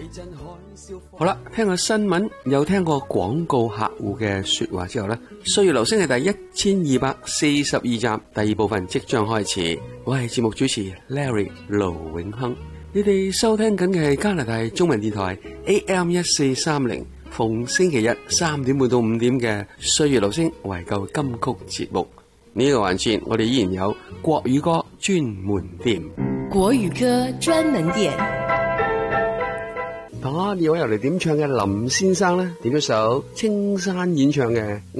好啦，聽過新聞又聽過廣告客戶嘅說話之後呢，歲月留聲係第1242集第二部分即將開始。我係節目主持 Larry 盧永亨，你哋收聽緊嘅係加拿大中文電台 AM1430，逢星期日3點半到5點嘅歲月留聲懷舊金曲節目。呢個環節我哋依然有國語歌專門店。 國語歌專門店。 同我呢位由嚟點唱嘅林先生呢，點咗首青山演唱嘅